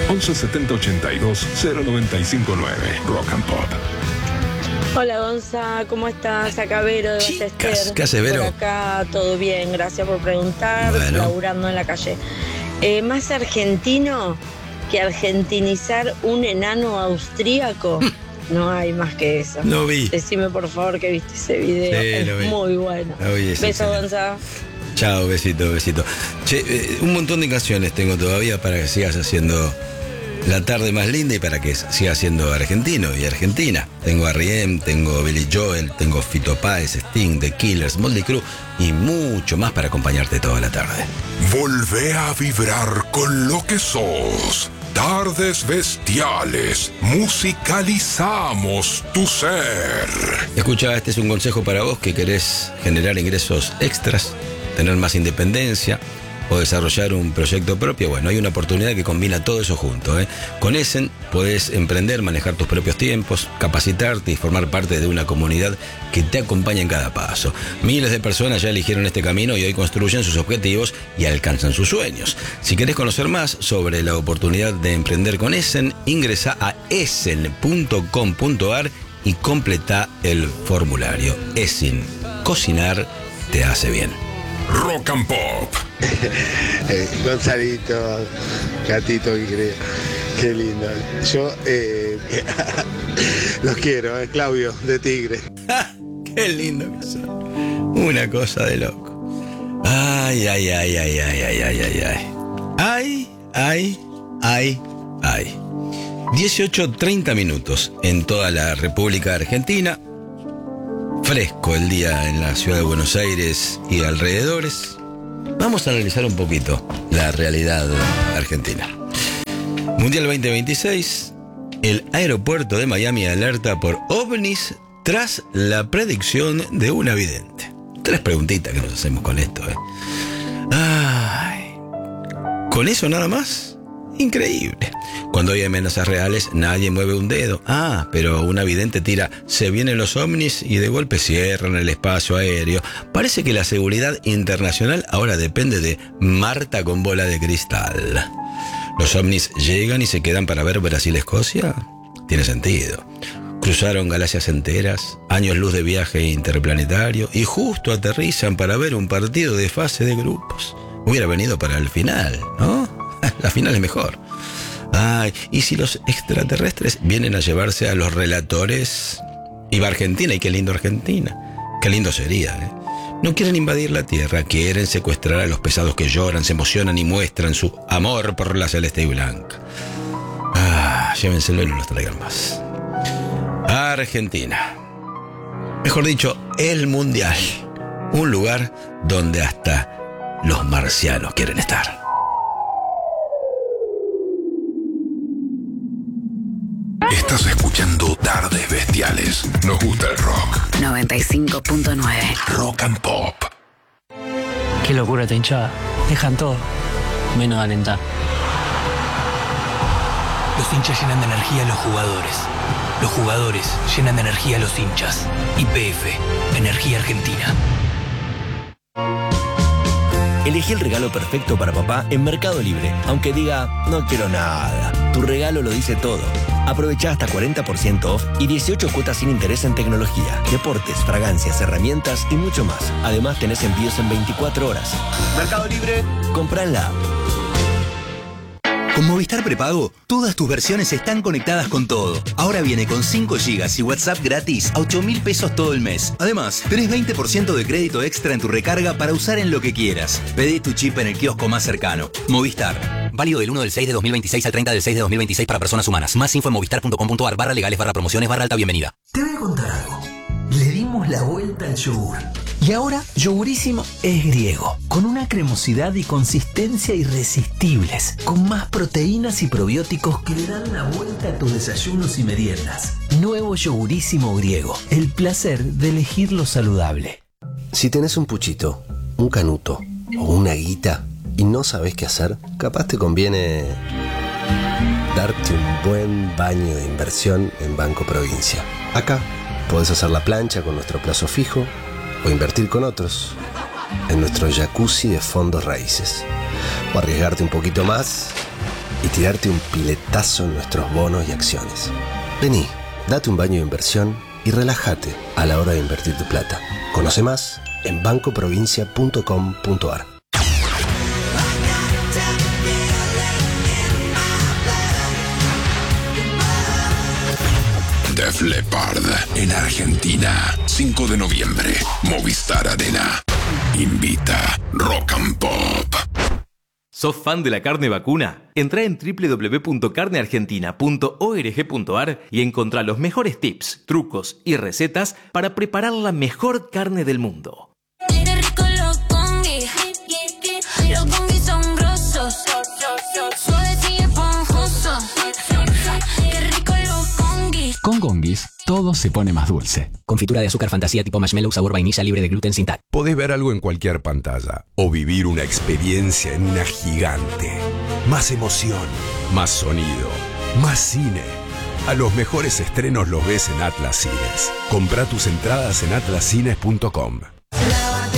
11 70 82 0959. Rock and Pop. Hola Gonza, ¿cómo estás? Acá Vero de Ballester. ¿Qué hace, Vero? Por acá todo bien, gracias por preguntar, laburando en la calle. Más argentino que argentinizar un enano austríaco, no hay más que eso. Lo vi. Decime por favor que viste ese video, es muy bueno. Beso Gonza. Chao, besito. Che, un montón de canciones tengo todavía para que sigas haciendo la tarde más linda y para que sigas siendo argentino y argentina. Tengo a R.E.M., tengo Billy Joel, tengo Fito Páez, Sting, The Killers, Motley Crue y mucho más para acompañarte toda la tarde. Volvé a vibrar con lo que sos. Tardes Bestiales. Musicalizamos tu ser. Escucha, este es un consejo para vos que querés generar ingresos extras, tener más independencia o desarrollar un proyecto propio. Bueno, hay una oportunidad que combina todo eso junto. Con Essen podés emprender, manejar tus propios tiempos, capacitarte y formar parte de una comunidad que te acompaña en cada paso. Miles de personas ya eligieron este camino y hoy construyen sus objetivos y alcanzan sus sueños. Si querés conocer más sobre la oportunidad de emprender con Essen, ingresa a essen.com.ar y completa el formulario. Essen, cocinar te hace bien. Rock and Pop. Gonzalito, gatito, qué lindo. Yo los quiero, Claudio, de Tigre. Qué lindo que son. Una cosa de loco. Ay. 18:30 minutos en toda la República Argentina. Fresco el día en la ciudad de Buenos Aires y alrededores. Vamos a analizar un poquito la realidad argentina. Mundial 2026. El aeropuerto de Miami alerta por ovnis tras la predicción de una vidente. 3 preguntitas que nos hacemos con esto. Ay, ¿con eso nada más? Increíble. Cuando hay amenazas reales, nadie mueve un dedo. Pero una vidente tira, se vienen los ovnis y de golpe cierran el espacio aéreo. Parece que la seguridad internacional ahora depende de Marta con bola de cristal. ¿Los ovnis llegan y se quedan para ver Brasil-Escocia? Tiene sentido. Cruzaron galaxias enteras, años luz de viaje interplanetario y justo aterrizan para ver un partido de fase de grupos. Hubiera venido para el final, ¿no? La final es mejor. ¿Y si los extraterrestres vienen a llevarse a los relatores? Y va a Argentina, y qué lindo Argentina. Qué lindo sería, No quieren invadir la Tierra, quieren secuestrar a los pesados que lloran, se emocionan y muestran su amor por la celeste y blanca. Llévenselo y no los traigan más. Argentina. Mejor dicho, el Mundial. Un lugar donde hasta los marcianos quieren estar. Estás escuchando Tardes Bestiales. Nos gusta el rock. 95.9. Rock and Pop. Qué locura esta hinchada. Dejan todo, menos de alentar. Los hinchas llenan de energía a los jugadores. Los jugadores llenan de energía a los hinchas. YPF, Energía Argentina. Elegí el regalo perfecto para papá en Mercado Libre. Aunque diga, no quiero nada. Tu regalo lo dice todo. Aprovecha hasta 40% off y 18 cuotas sin interés en tecnología, deportes, fragancias, herramientas y mucho más. Además tenés envíos en 24 horas. Mercado Libre, compra en la app. Con Movistar Prepago, todas tus versiones están conectadas con todo. Ahora viene con 5 GB y WhatsApp gratis a 8.000 pesos todo el mes. Además, tenés 20% de crédito extra en tu recarga para usar en lo que quieras. Pedí tu chip en el kiosco más cercano. Movistar. Válido del 1 del 6 de 2026 al 30 del 6 de 2026 para personas humanas. Más info en movistar.com.ar/legales/promociones/alta bienvenida. Te voy a contar algo. Le dimos la vuelta al yogur. Y ahora, Yogurísimo es griego, con una cremosidad y consistencia irresistibles, con más proteínas y probióticos que le dan la vuelta a tus desayunos y meriendas. Nuevo Yogurísimo griego, el placer de elegir lo saludable. Si tenés un puchito, un canuto o una guita y no sabés qué hacer, capaz te conviene darte un buen baño de inversión en Banco Provincia. Acá podés hacer la plancha con nuestro plazo fijo o invertir con otros en nuestro jacuzzi de fondos raíces, o arriesgarte un poquito más y tirarte un piletazo en nuestros bonos y acciones. Vení, date un baño de inversión y relájate a la hora de invertir tu plata. Conoce más en bancoprovincia.com.ar. Def Leppard en Argentina, 5 de noviembre, Movistar Arena. Invita Rock and Pop. ¿Sos fan de la carne vacuna? Entrá en www.carneargentina.org.ar y encontrá los mejores tips, trucos y recetas para preparar la mejor carne del mundo. Qué rico los congis. Los congis son grosos, suaves y esponjosos. Qué rico los congis. Con Gongis, todo se pone más dulce. Confitura de azúcar fantasía tipo marshmallow sabor vainilla libre de gluten sin TAC. Podés ver algo en cualquier pantalla o vivir una experiencia en una gigante. Más emoción, más sonido, más cine. A los mejores estrenos los ves en Atlas Cines. Comprá tus entradas en atlascines.com. La